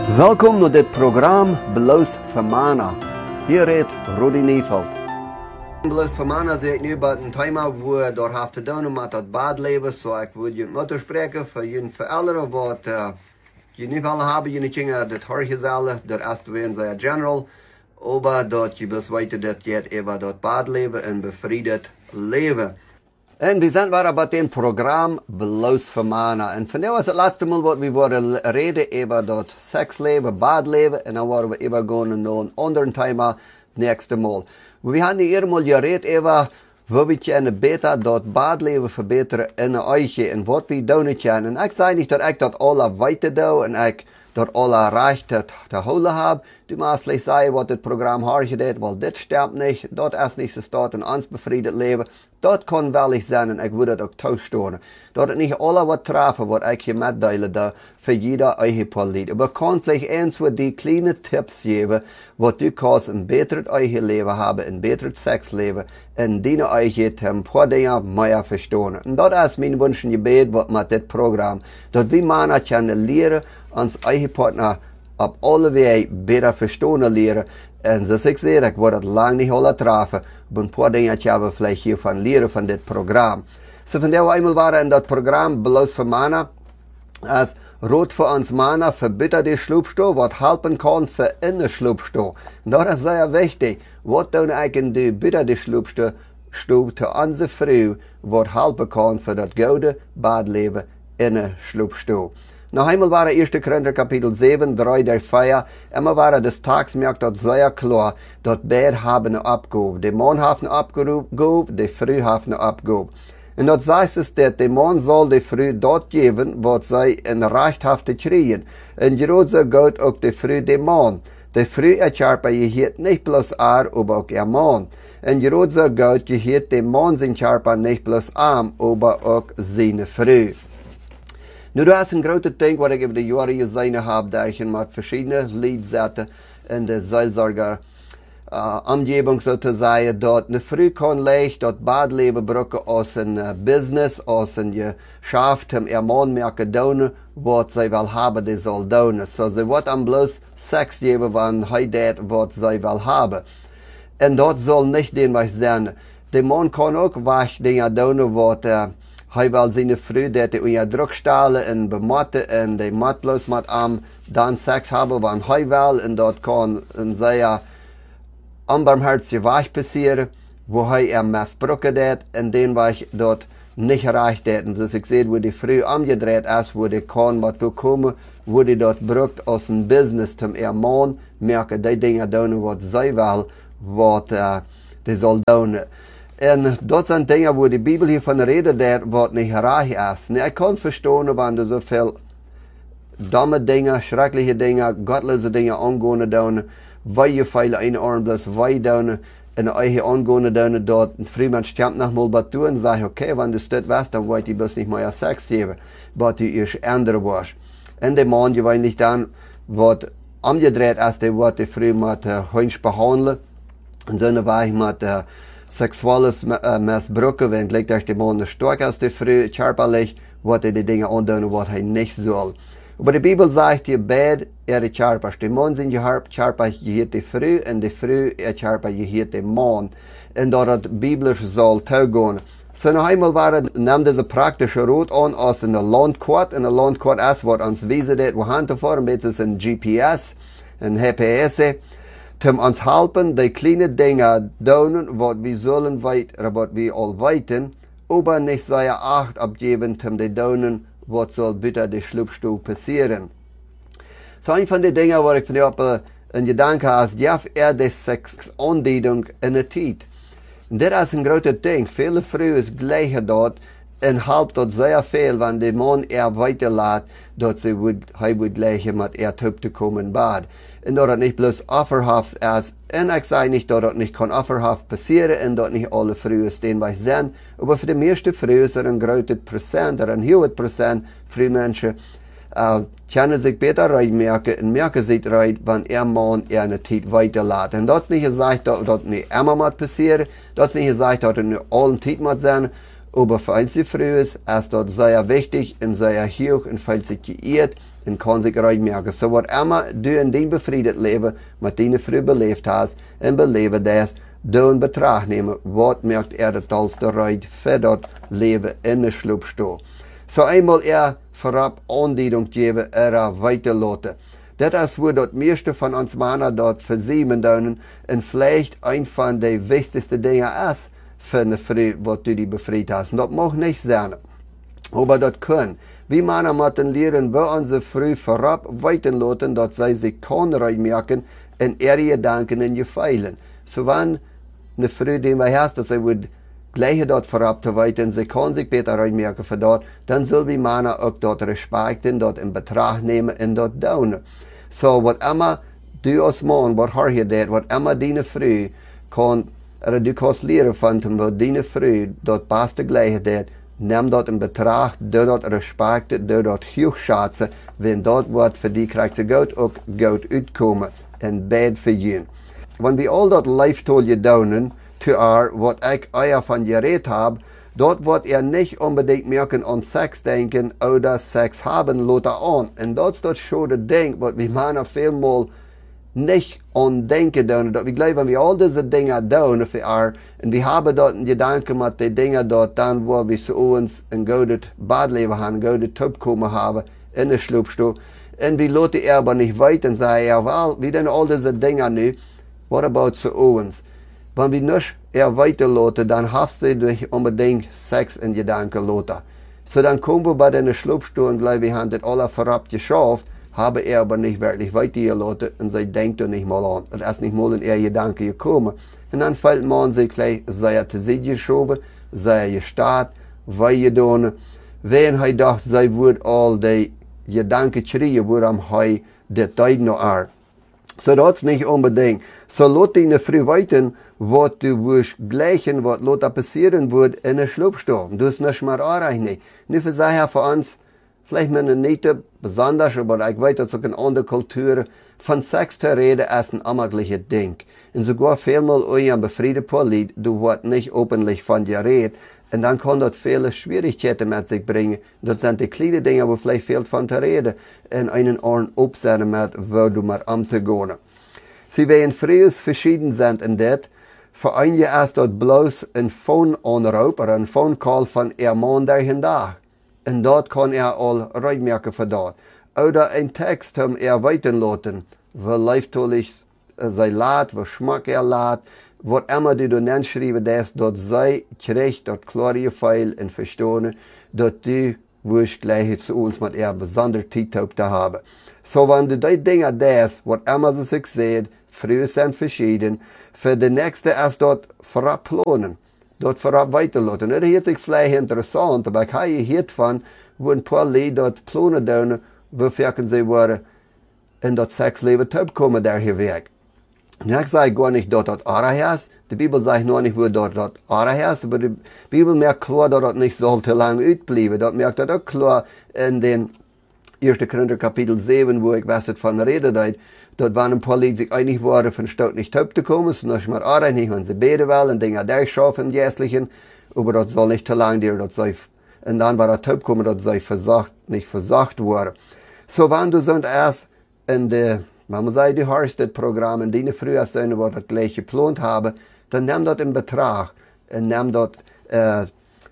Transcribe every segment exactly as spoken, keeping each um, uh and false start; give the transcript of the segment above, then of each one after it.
Welkom naar dit programma Beloos voor Mana. Hier redt Rudi Nieveld. Beloos voor Mana zeg ik nu bij een thema waar door heeft te doen met dat badleven. Zo ik wil je moeten spreken voor je verälderen wat uh, je niet willen hebben. Je niet dingen dat hoor je zelf, dat eerste wezen zijn general. Maar dat je best weet dat je het even dat badleven en bevredigd leven. En we zijn weer bij het programma Beloos voor Mana. En vandaag is het laatste mal wat we worden reden over dat seksleven, badleven. En dan worden we even gaan naar een ander thema nächste mal. We hebben hier eenmaal gereed over hoe we kunnen beter dat badleven verbeteren in een eigen. En wat we doen kunnen. En ik zei niet dat ik dat alle weten doe en ik dat alle recht te, te houden heb. Du moet slechts zeggen wat het programma har gedaan, want dit stemmt niet, dat is niet zo staat in ons bevredigd leven. Dat kan wel eens zijn en ik wil dat ook toestaan. Dat het niet alle wat treffen wat ik je meddelen da voor jeder eigen politie. Maar kan vielleicht eens wat die kleine tips geven, wat du kannst een beter eigen leven hebben, een beter seksleven, en die eigen een paar dingen meer verstaan. En dat is mijn wunsch en gebed wat met dit programma, dat we mannen kunnen leren, ons eigen partner op alle wijze beter verstaan leren. En zoals ik zei, ik word het lang niet alle treffen. Maar een paar dingen hebben we vielleicht hiervan leren van dit programma. So vandaar we eenmaal waren in dat programma Beloos voor Mana. Als rood voor ons mannen verbetert die sloopstoel, wat helpen kan voor in de sloopstoel. En dat is zeer wichtig. Wat doen ik in de beter die sloopstoel te onze vrouw, wat helpen kan voor dat gouden badleven in de sloopstoel. Nog eenmaal waren eerste Korinther kapitel zeven, drie tot vier. Immer waren des Tags merkt dat zeer klar, dat beide hebben een opgave. De man heeft een opgave, de vrouw heeft een opgave. En dat zegt es dat de man zal de vrouw dat geven, wat zij in recht heeft te krijgen. En Jeroen zo gaat ook de vrouw de man. De vrouw erkärper je heet niet plus haar, maar ook ihr man. En Jeroen zo gaat je heet de man zijn kärper niet plus arm, maar ook zijn vrouw. Nu, dat is een grote ding wat ik over de jaren gezien heb, dat ik met verschillende liedzetten in de Seelsorger uh, omgeving zo te zeggen, dat een vrouw kan leicht dat badleven gebruiken als een uh, business, als een geschäft, om ihr man merken doen, wat zij wil hebben, die zal doen. So, ze wordt aan bloos seks geven, wanneer hij deed wat zij wil hebben. En dat zal niet den weg zijn. De man kan ook weg dingen doen, wat uh, hij wil zijn vrouw dat hij onder druk stellen en bematten en de matloos met hem dan seks hebben wanneer hij wil. En dat kan een zeer onbarmherzige weg passeren, waar hij hem misbruiken deed en den weg dat niet gerecht deed. En zoals ik zei, waar die vrouw omgedreid is, waar die kan wat bekomen, waar die dat gebruikt als een business, om ihr man merken die dingen doen wat zij wil, wat uh, die zal doen. En dat zijn dingen waar de Bijbel hiervan redet, wat niet gerecht is. En ik kan verstaan, wanneer er zoveel domme dingen, schreckliche dingen, gottloze dingen angehen doen, weil je veel einarm bloß wij doen, en eigen angehen doen, dat een vriend stemmt nog mal wat toe en zegt, oké, wanneer du stit was, dan weet je bloß niet meer seks geven, wat je eerst ändern was. En de man gewöhnlich dan, wat omgedreht is, die wordt de vrouw met uh, hunch behandelen, en zo'n weg met uh, seksuelles uh, misbruiken, wenn gleich durch die man stark als die Frau, körperlich, wat hij die dingen aandoen wat hij niet zal. Aber die Bibel sagt hier, beide ihre körper. De man zijn je körper, je heet de vrouw, en de vrouw, ihr körper, je heet de man. En dat het biblisch zal toegaan. So noch einmal waren, nahm diese praktische Route an, als in der Landkarte. In der Landkarte ist, was uns wiesen dat, wo hand te fahren, mit ein G P S, ein G P S, um uns helfen, die kleinen Dinge doen, was wir sollen weten, was wir all weten, aber nicht sehr Acht abgeben, um die doen, was soll bitte die Schlupfstuhl passieren. So ein von den Dingen, wo ich von dir in Gedanken habe, ja, er die Sexandienung in der Zeit. Und das ist ein großes Ding. Viele Frauen ist gleich dort und halb dort sehr viel, wenn der Mann er weiterlässt, dass sie would, er would gleich mit er Typ zu kommen bad. Und dass das nicht bloß offerhaft ist. Und ich sage nicht, dass das nicht kann offerhaft passieren und dass nicht alle Frauen stehen bei sind. Aber für die meisten Frauen ist es ein großes Prozent oder ein hohes Prozent für Menschen, uh, können sich besser reinmerken und merken sich rein, wenn ihr Mann er eine Zeit weiterlässt. Und das ist nicht gesagt, dass das nicht immer mal passiert, das ist nicht gesagt, dass das nicht allen Zeit mal sein, aber für uns die Frauen ist das sehr wichtig und sehr hoch und viel sich geirrt, en kan zich eruit merken. So wat immer du in dein befriedet leven, met die früh beleefd hast, en beleven des, du in betracht nemen, wat merkt er het tolste eruit voor dat leven in de sloopstoel. So eenmaal er voorop aandienung geven, er weiterlaten. Dat is wo dat meeste van ons mannen dat verzemen doen, en vielleicht een van de wichtigste dingen is, für eine Frau, was du die befreit hast. Und das mag nicht sein. Aber das kann. Wir Männer müssen lernen, bei unsere Frau vorab weiterlassen, dass sie sich kann merken und ihre Gedanken und Gefeilen. So wenn eine Frau, die wir hast, dass sie wird gleich dort vorab zu weiten, sie kann sich besser merken für dort, dann soll wir Männer auch dort respektieren, dort in Betracht nehmen und dort tun. So, was immer du als Mann, was har je dat, was immer deine Frau kann, oder du kannst lernen von dem, was deine Frau dort beste gleich dat, nimm dort in Betracht, du dort respektieren, du dort hochschätzen, wenn dort wird für die kriegt sie Gott auch Gott uitkomen en bed für ihn. Wenn wir all dort Live-Tolje daunen, zu er, was ich euer von geredet habe, dort wird er nicht unbedingt merken an Sex denken oder Sex haben lothar an. Und das ist dort schon das Ding, was wir Männer vielmal nicht an denken doen. Dat we gleich, wenn wir all diese Dinge doen für er, und wir haben dort einen Gedanken mit den Dingen dort, dann wo wir zu uns ein gutes Badleben haben, ein gutes Topkommen haben, in der Schlupfstuhl, und wir lassen er aber nicht weiter und sagen, ja, well, wir denn all diese Dinge nu, what about zu uns? Wenn wir nicht er weiterlassen, dann hast du durch unbedingt Sex in Gedanken lassen. So dann kommen wir bei den Schlupfstuhl und gleich, wir haben das alle vorab geschafft, habe er aber nicht wirklich weitergelassen und sie denkt nicht mal an. Und erst nicht mal in ihr Gedanken gekommen. Und dann fällt man sich gleich, sei er zu sich geschoben, sei er gestartet, weil er dann, wenn er dachte, sie würde all die Gedanken schreien, wo er die Zeit noch er. So das ist nicht unbedingt. So lass dich nicht früh weiten, was du wirst gleichen, was da passieren wird in der Schlupfstuhl. Du hast nicht mehr erreicht. Nur für sich für uns, vielleicht mit einer nicht besonders, aber ich weiß, dass auch in anderen Kulturen von Sex zu reden ist ein ammerliches Ding. Und sogar vielmal euch ein befriedet Polit, du wird nicht öffentlich von dir reden. Und dann kann das viele Schwierigkeiten mit sich bringen. Das sind die kleinen Dinge, wo vielleicht fehlt von zu reden. Und einen Ohren aufsetzen mit, wo du mal umzugehen. Sie werden früher verschieden sind in das. Für einige ist das bloß ein Phone-Anruf oder ein Phone-Call von ihr Mann der Tag. Und dort kann er all reinmerken für dort. Oder ein Text haben er weiterlassen. Wo leiftollig sei lad, wo schmack er lad. Was immer du dann schreiben, dass dort sei, kriegt dort klare Gefühl und verstehen, dass du wirst gleich zu uns mit er besonders Zeit zu haben. So, wenn du die Dinge das, was immer sie sich sehen, früher sind verschieden, für die nächste erst dort vorab planen. Dort vorab weiterlassen. Das ist sich vielleicht interessant, aber ich habe gehört von, wo ein paar Leute dort planen tun, wofür sie wollen in das Sexleben kommen, der hier weg. Und ich sage gar nicht, dass das Ara ist. Die Bibel sagt noch nicht, wo dort das Ara ist, aber die Bibel merkt klar, dass das nicht sollte lang ausbleiben. Das merkt das auch klar in den ersten Korinther Kapitel sieben, wo ich was von rede, dort, dort waren ein paar Leute sich einig waren, von Stadt nicht top zu kommen, so noch mal Ara nicht, wenn sie beten wollen, Dinge der schaffen im Jährlichen, aber das soll nicht zu lang dauern, das sei, und dann war das top kommen, das sei versagt, nicht versagt worden. So, wenn du so erst in der, man muss sagen, die Harstead-Programme, in denen früher sind, wo das gleich geplant haben, dann nimm das in Betracht, und nimm das, äh,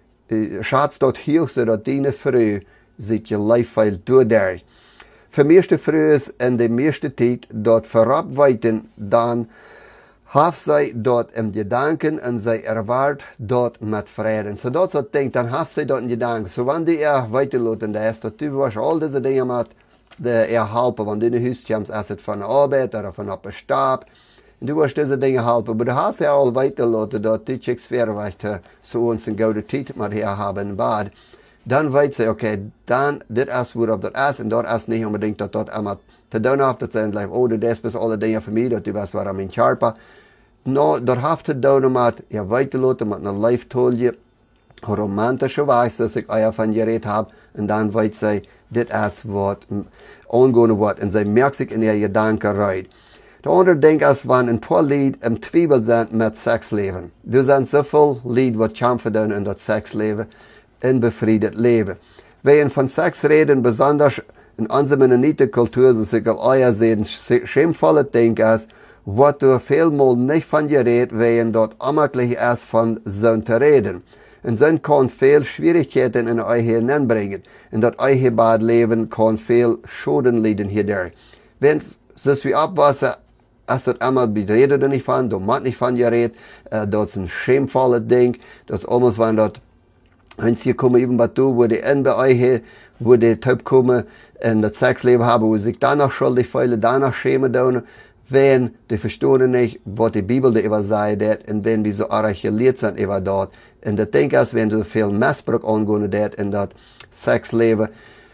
schatz dort hier, so dass die früh sich ihr Leifeil durchdreht. Für meiste früh ist in der meiste Zeit dort verabweiten, dann haft sie dort im Gedanken und sie erwartet dort mit Frieden. So dort so denkt, dann haft sie dort in Gedanken. So wenn die er weiterlassen, da ist, dass du wirst all diese Dinge mit der erhalten, wenn du in der Haus kommst, erst von der Arbeit oder von der Stab, und du wirst diese Dinge halten, aber du hast ja all weiterlassen, dort die Sphäre, was zu uns in gute Zeit mit hier haben im Bad. Dann weiß sie, okay, dann, das ist, worauf das ist, und dort ist nicht unbedingt, dass dort einmal zu tun hat, das sind, like, oh, das ist alle Dinge für mich, dass du weißt, was mein Körper. No, dort hat zu tun mit, ja, weiterlassen, mit einer Live-Tolje, romantische Weise, dass ich euer von geredet habe, und dann weiß sie, das ist, was angehen wird, und sie merkt sich in ihr Gedanken rein. Der andere Ding ist, wenn ein paar Leute im Zwiebel sind mit Sexleben. Du sind so viele Leute, die kämpfen in das Sexleben, in befriedet Leben. Wenn von Sex reden, besonders in unserer Mennonitenkultur ist es egal, euer sehen, schämvolle Ding ist, was du vielmal nicht von dir redest, wenn dort amtlich ist von so zu reden. Und so kann viel Schwierigkeiten in euch hineinbringen. Und das euch Badleben kann viel Schaden leiden hierdurch. Wenn es wie Abwasser, als das einmal redet du nicht von, du machst nicht von dir reden, äh, das ist ein schämvolles Ding, das ist almost, wenn dort, wenn sie kommen, eben bei du, wo die in bei euch, wo die Typ kommen, und das Sexleben haben, wo sich danach schuldig fühlen, danach schämen tun, wenn die verstehen nicht, was die Bibel darüber sagt, und wenn die so arracheliert sind über dort. Und das Ding ist, wenn du viel Missbrauch angehen dort in das Sexleben,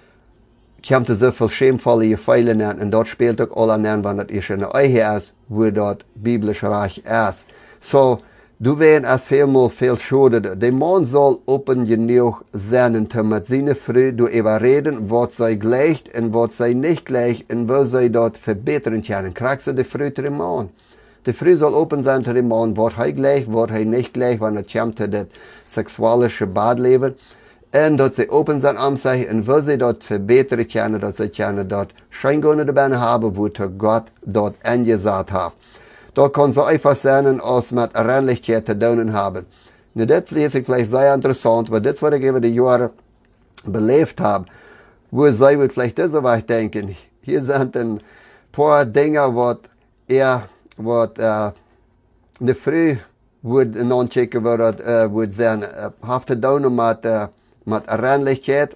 kommt es so viel schämvolle Gefälle an, und dort spielt auch alle an, wenn das ist in euch ist, wo dort biblisch reich ist. So, du wirst als vielmal viel schuldig. Der Mann soll open genug sein, und mit seiner Frau du überreden, was sei gleich und was sei nicht gleich, und was sei dort verbessern können. Kriegst du die Frau zu dem Mann? Die Frau soll open sein zu dem Mann, was er gleich, was er nicht gleich, wenn es kommt zu das sexuelle Badleben. Und dort sie open sein am sich, und will sie dort verbessern können, dass sie können dort Scheingone dabei haben, wo Gott dort angesagt hat. Dort kann so einfach sein, als mit Reinlichkeit zu tun haben. Und das lese ich vielleicht sehr interessant, weil das, was ich über die Jahre belebt habe, wo sie wird vielleicht das so weit denken. Hier sind ein paar Dinge, was er, was, äh, eine Früh, wird non-checken, wird, äh, wird sein, äh, hat zu tun mit, äh, mit Reinlichkeit.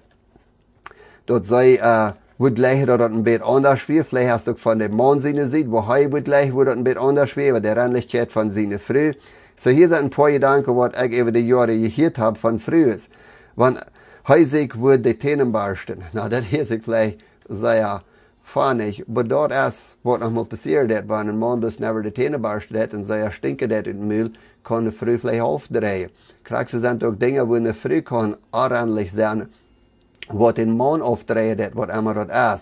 Dort sei, äh, wird gleich dort ein bisschen anders schwer. Vielleicht hast du von dem Mann seine sieht, wo er wird gleich, wird ein bisschen anders schwer, weil der Reinlichkeit von seiner Früh. So hier sind ein paar Gedanken, was ich über die Jahre gehört habe von früher. Wenn heisig wird die Tänen barsten. Na, das ist vielleicht sehr funny. Aber dort ist, was noch mal passiert ist, wenn ein Mann bis never die Tänen barstet hat und sehr stinkt hat in den Müll, kann eine Früh vielleicht aufdrehen. Kriegst du sind auch Dinge, wo eine Früh kann ordentlich sein, was den Mann aufdreht hat, was immer das ist.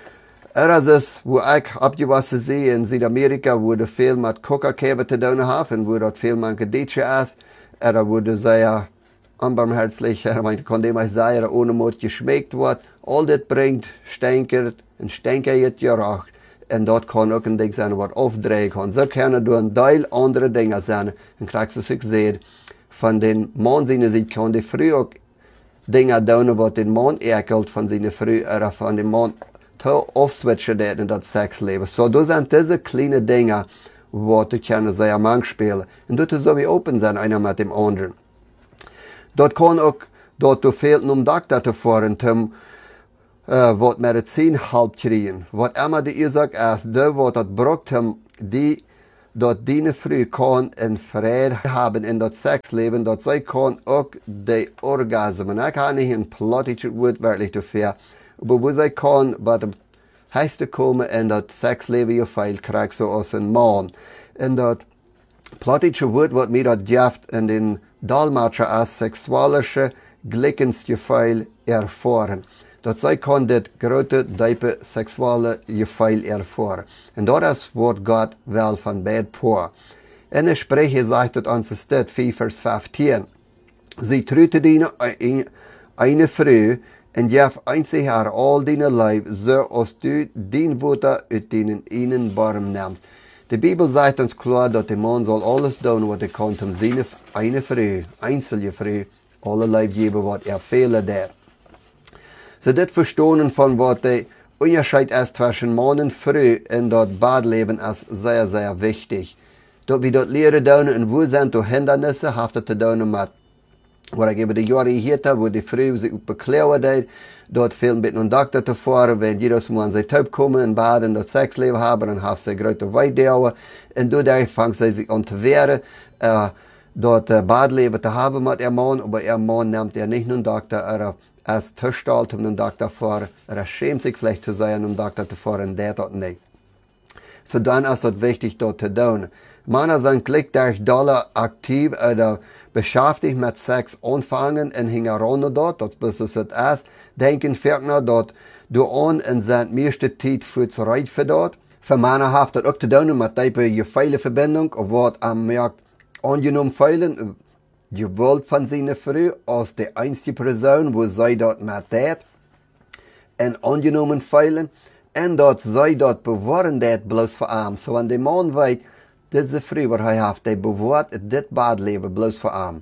Er ist, wo ich abgewassen sehe in Südamerika, wo du viel mit Coca-Cola zu tun hast und wo dort viel mit Geditsche ist, er wurde sehr unbarmherzig, er meinte, kann dem ich sagen, ohne Mut geschmeckt wird. All das bringt Stinker, und Stinker jetzt gerocht. Und dort kann auch ein Ding sein, was aufdrehen kann. So können du ein Teil andere Dinge sein. Und kriegst du sich sehen, von den Mann seine Sicht kann die früh auch Dinge tun, was den Mann ekelt von seiner Früh, oder von dem Mann aufswitchen in das Sexleben. So, das sind diese kleinen Dinge, was du kannst sehr manchmal spielen. Und dort soll wie open sein, einer mit dem anderen. Dort kann auch, dort du fehlt, um Doktor zu fahren, um, äh, was Medizin halb kriegen. Was immer die Ursache ist, der, was das braucht, um die, dort die Früh kann in Frieden haben in das Sexleben, dort sie kann auch die Orgasmen. Ich kann nicht ein plottisches Wort wirklich dafür, aber wo sie kann, bei dem Heiße kommen in das Sexleben gefeilt, kriegst du aus einem Mann. In das plottische Wort, was mir das gibt, in den Dalmatscher als sexualische Glickensgefühl erfahren. Dort sie kann das große, tiefe sexuelle Gefühl erfahren. Und das ist, was Gott will von beiden vor. In der Sprache sagt es uns, Stad vier, Vers fünfzehn. Sie trüte deine eine Frau, und jef einzig haar all deine Leib, so als du den Wutter uit deinen ihnen Barm nimmst. Die Bibel sagt uns klar, dass der Mann soll alles tun, was er kann, um seine eine Frau, einzelne Frau, alle Leib geben, was er fehlen hat. So das Verstehen von was der Unterschied ist zwischen Mann und Frau in das Badleben ist sehr, sehr wichtig. Dort wir dort lehren tun, und wo sind die Hindernisse, haftet zu tun mit, wo ich über die Jahre gehört habe, wo die Frau sich beklärt hat, dort viel mit einem Doktor zu fahren, wenn jedes Mal an sie Typ kommen, in Baden, dort Sexleben haben, dann haben sie große Weitdauer, und dadurch fangen sie sich an zu wehren, äh, dort äh, Badleben zu haben mit ihrem Mann, aber ihr Mann nimmt ja nicht einen Doktor, er als Tischstalt, um einen Doktor zu fahren, er schämt sich vielleicht zu sein, um einen Doktor zu fahren, der dort nicht. So dann ist es wichtig, dort zu tun. Männer sind gleich doller aktiv oder beschäftigt mit Sex anfangen und hängen ran dort, das bis es ist, denken Viertner dort, du an und sind meiste Zeit für zu reit für dort. Für Männer hat das auch zu tun mit dieser Gefühlverbindung, was am Markt angenommen feilen, gewollt von seiner Frau als die einzige Person, wo sie dort mit hat. en angenomen feilen, en dat zij dat bewaren dat bloos voor arm. Zo aan de man weet, deze vrouw wat hij heeft, die bewaart dit badleven bloos voor arm.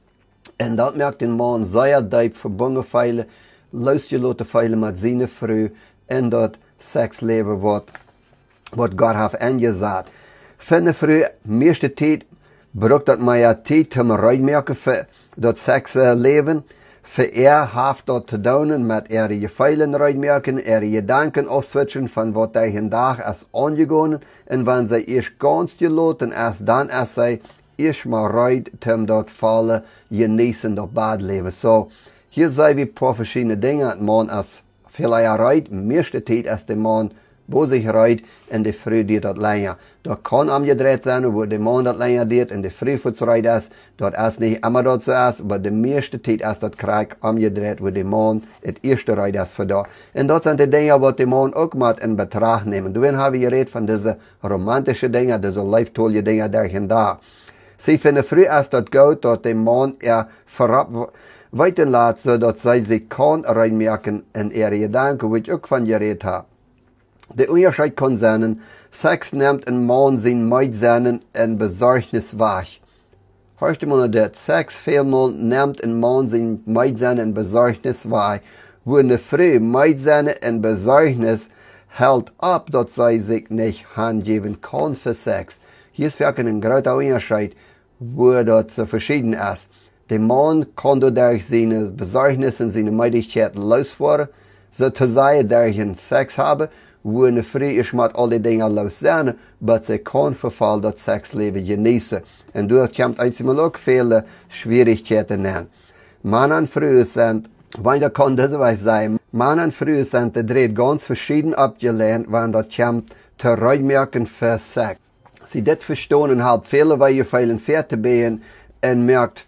En dat maakt een man zeer diep verbonden feilen, luister je laten feilen met zijn vrouw, en dat seksleven wat, wat God heeft ingezet. Vind de vrouw, meeste tijd, braucht dat maar ja tijd om uitmerken voor dat seksleven. Voor er heeft dat te doen met er je feilen uitmerken, er je denken afswitchen van wat hij vandaag is aangegaan. En wanneer zij eerst ganz gelaten is, dan is zij eerst maar uit om dat vallen genießen dat badleven. So, hier zijn we een paar verschillende dingen. Het man is veel eruit, meeste tijd is de man wo zich rijdt en de vrouw die dat langer. Dat kan omgedraaid zijn, wo de man dat langer deed en de vrouw voets rijdt is. Dat is niet immer dat zo is, maar de meeste tijd is dat krijg omgedraaid, wo de man het eerste rijdt is voor dat. En dat zijn de dingen wat de man ook moet in betracht nemen. Toen hebben we gereed van deze romantische dingen, deze liefdevolle dingen daar en daar. Ze vinden vrouw is dat goed dat de man er voorop weiten laat, zodat zij zich kan reinmerken in ihre gedanken, wat ik ook van gereed heb. De onderscheid kan zijn, seks neemt een man zijn meidzanen en bezorgnis weg. Hoort u maar dat, seks veelmaal neemt een man zijn meidzanen en bezorgnis weg. Wo een vrouw meidzanen en bezorgnis hält op dat zij zich niet handgeven kan voor seks. Hier is werkelijk een grote onderscheid, wo dat so verschieden is. De man kan door zijn bezorgnis en zijn meidigheid losvoeren, zo te zeggen dat hij seks hebben, wo een vrouw is met al die dingen los zijn, maar ze kan verval dat seksleven genießen. En door komt uiteraard ook veel schwierigheden aan. Man en vrouw zijn, wanneer kan deze wijze zijn, man en vrouw zijn te drie ganz verschieden opgeleid, wanneer dat komt te ruimmerken voor seks. Ze dit verstaan had vele wijze veilen ver te been en merkt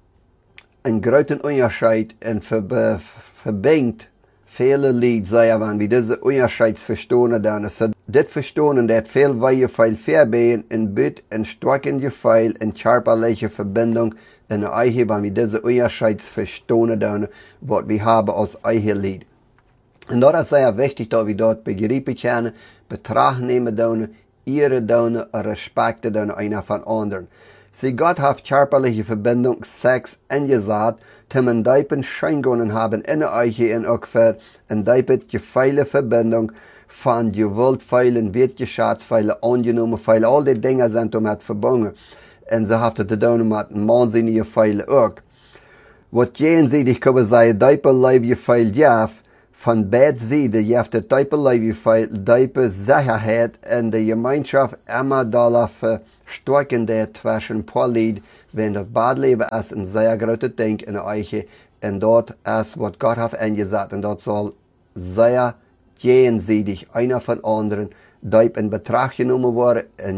een grote onderscheid en verbe, verbindt vele lied zeggen van wie deze onderscheid verstaan dan. So, dit verstaan dat veel wijze veil verbeen in bud en sterken geveil en scherperliche verbindung in de eigen van wie deze onderscheid verstaan dan wat we hebben als eigen lied. En dat is zeer wichtig dat we dat begrijpen kunnen, betracht nemen dan, ihre doen, respecten dan einer van anderen. Sie Gott heeft körperliche Verbindung, Sex ingezet, om een diepe scheingonen haben in de eigen en ook voor een diepe gefeile Verbindung van gewollt feilen, weetgeschaat feilen, angenomen feilen, al die dingen zijn damit verbonden. En ze heeft het te doen met waanzinnige feilen ook. Wat jenseidig kan we zeggen, diepe lijf feil jaf, van beide zijden, je hebt de diepe lijf feil, diepe zekerheid en de gemeenschap immer daar versterkende zwischen Paulid, wenn das Badleben ist ein sehr großes Ding in der Eiche, und dort ist, was Gott hat eingesetzt, und dort soll sehr jenseitig einer von anderen deep in Betracht genommen worden, und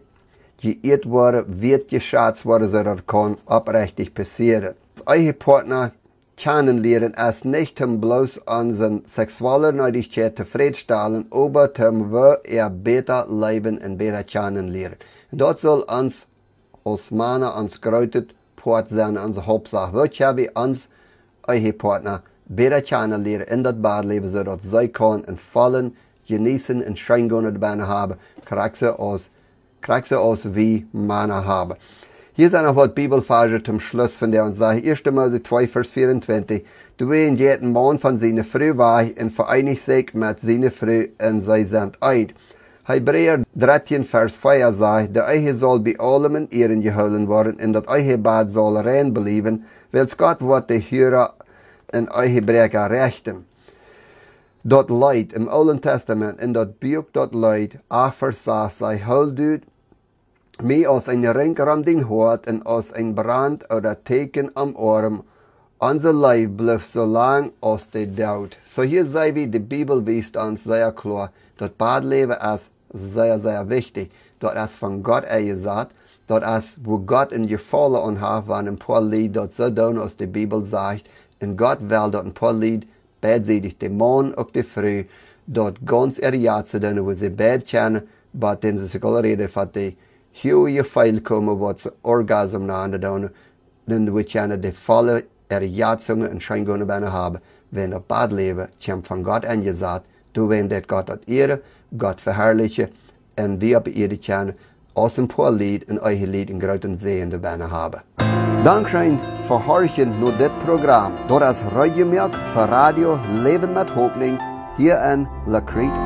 geirrt worden, wird geschätzt worden, so das kann oprechtig passieren. Das eigene Partner kennenlernen ist nicht um bloß unsere sexuelle Neidigkeit zufriedenstellen, aber um wir er besser leben und besser kennenlernen. Und dort soll uns als Männer uns großes Part sein, unsere Hauptsache. Wir haben uns eigen Partner besser kennenlernen in das Badleben, sodass sie können in vollen genießen und Scheingone dabei haben, kriegt sie aus, kriegt sie aus wie Männer haben. Hier sind noch was Bibelverse zum Schluss von der uns sagen, erster Mose zwei, Vers vierundzwanzig. Du wen jeden Mann von seiner Frau weich und vereinigt sich mit seiner Frau und sie sind ein. Hebräer dreizehn, Vers vier sagt, der Ehe soll bei allem in Ehren gehalten worden und das Ehebad soll rein bleiben, weil Gott wird die Hörer und Ehebrecher rechten. Dat Leid im Alten Testament, in dat Buch dat Leid, auch versagt sei, hol du mir aus ein Ring am den Hort und aus ein Brand oder Teken am Arm. Unser Leib bleibt so lang als der Daut. So hier sei wie die Bibel weist uns sehr klar, das Badleben ist sehr, sehr wichtig. Das ist von Gott eingesagt. Das ist, wo Gott in Gefallen und hat, wenn ein paar Lied dort so tun, als die Bibel sagt. Und Gott will dort ein paar Lied beidseitig, der Mann und die Frau, dort ganz ihre Jahre tun, wo sie beide kennen, aber dann sie sich alle reden, von die huge Feil kommen, was sie Orgasm nahe tun, dann wir kennen die volle ihre Jahre und Scheingone haben. wenn dat badleven, komt van God ingezaad. Du wenn dat God dat ere, God verherrlichen en wie op ere kunnen, als een paar lied en eigen lied een grote zegen erbij hebben. Dankzij voor horchen naar dit programma, door als radiomerk voor Radio Leven met Hoopning hier in La Crete,